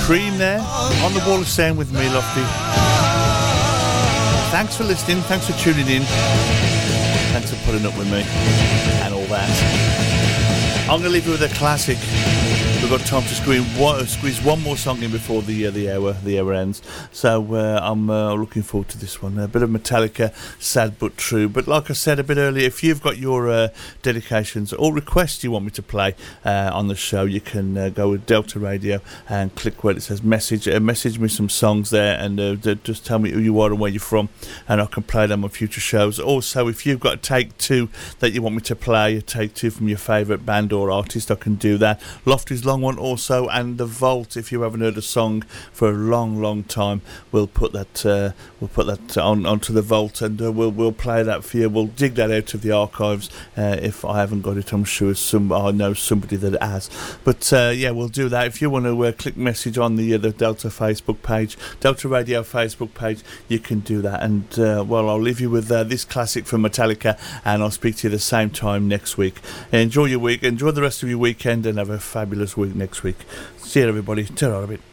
Cream there on the Wall of Sound with me, Lofty. Thanks for listening, thanks for tuning in, thanks for putting up with me and all that. I'm going to leave you with a classic. We've got time to squeeze one more song in before the hour ends. So I'm looking forward to this one. A bit of Metallica, Sad But True. But like I said a bit earlier, if you've got your dedications or requests you want me to play on the show, you can go with Delta Radio and click where it says message. Message me some songs there and just tell me who you are and where you're from, and I can play them on future shows. Also, if you've got a take two that you want me to play, a take two from your favourite band or artist, I can do that. Lofty's long one also, and The Vault. If you haven't heard a song for a long time, we'll put that onto The Vault, and we'll play that for you. We'll dig that out of the archives. If I haven't got it, I'm sure I know somebody that has. But yeah, we'll do that. If you want to click message on the Delta Facebook page, Delta Radio Facebook page, you can do that. And well, I'll leave you with this classic from Metallica, and I'll speak to you the same time next week. Enjoy your week, enjoy the rest of your weekend, and have a fabulous week next week. See you, everybody. Ta-ra a bit.